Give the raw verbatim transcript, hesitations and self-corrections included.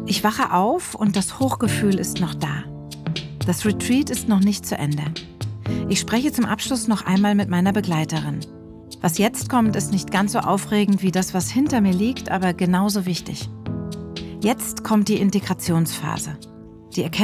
Ich wache auf und das Hochgefühl ist noch da. Das Retreat ist noch nicht zu Ende. Ich spreche zum Abschluss noch einmal mit meiner Begleiterin. Was jetzt kommt, ist nicht ganz so aufregend wie das, was hinter mir liegt, aber genauso wichtig. Jetzt kommt die Integrationsphase. Die Erkenntnis